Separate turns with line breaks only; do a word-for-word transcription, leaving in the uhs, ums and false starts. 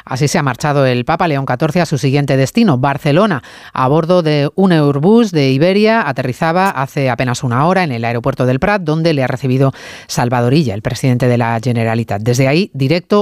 Así se ha marchado el Papa León catorce a su siguiente destino, Barcelona, a bordo de un Airbus de Iberia. Aterrizaba hace apenas una hora en el aeropuerto del Prat, donde le ha recibido Salvador Illa, el presidente de la Generalitat. Desde ahí, directo